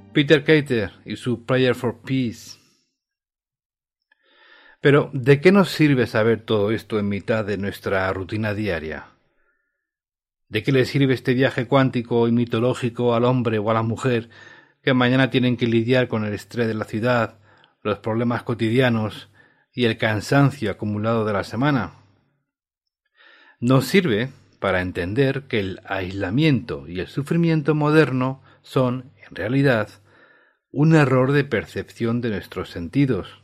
Peter Keiter y su Prayer for Peace. Pero, ¿de qué nos sirve saber todo esto en mitad de nuestra rutina diaria? ¿De qué le sirve este viaje cuántico y mitológico al hombre o a la mujer que mañana tienen que lidiar con el estrés de la ciudad, los problemas cotidianos y el cansancio acumulado de la semana? Nos sirve para entender que el aislamiento y el sufrimiento moderno son, en realidad, un error de percepción de nuestros sentidos.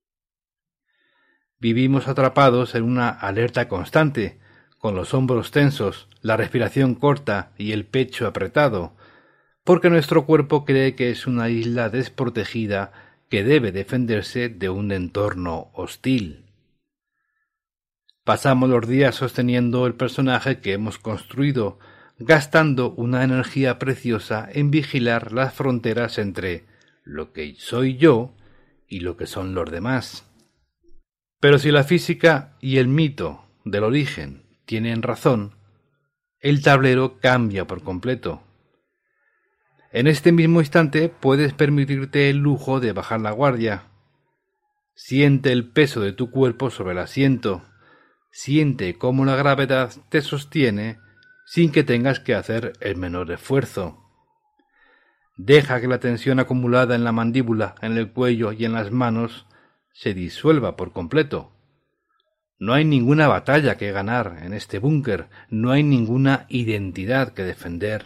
Vivimos atrapados en una alerta constante, con los hombros tensos, la respiración corta y el pecho apretado, porque nuestro cuerpo cree que es una isla desprotegida que debe defenderse de un entorno hostil. Pasamos los días sosteniendo el personaje que hemos construido, gastando una energía preciosa en vigilar las fronteras entre lo que soy yo y lo que son los demás. Pero si la física y el mito del origen tienen razón, el tablero cambia por completo. En este mismo instante puedes permitirte el lujo de bajar la guardia. Siente el peso de tu cuerpo sobre el asiento. Siente cómo la gravedad te sostiene sin que tengas que hacer el menor esfuerzo. Deja que la tensión acumulada en la mandíbula, en el cuello y en las manos se disuelva por completo. No hay ninguna batalla que ganar en este búnker, no hay ninguna identidad que defender.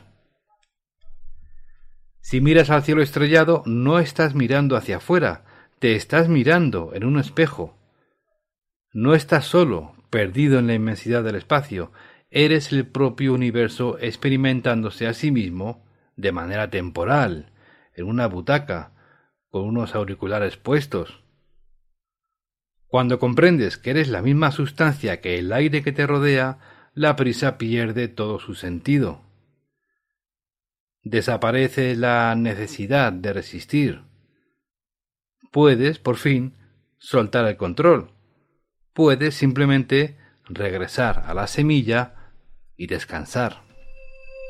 Si miras al cielo estrellado, no estás mirando hacia afuera, te estás mirando en un espejo. No estás solo, perdido en la inmensidad del espacio, eres el propio universo experimentándose a sí mismo de manera temporal, en una butaca, con unos auriculares puestos. Cuando comprendes que eres la misma sustancia que el aire que te rodea, la prisa pierde todo su sentido. Desaparece la necesidad de resistir. Puedes, por fin, soltar el control. Puedes simplemente regresar a la semilla y descansar.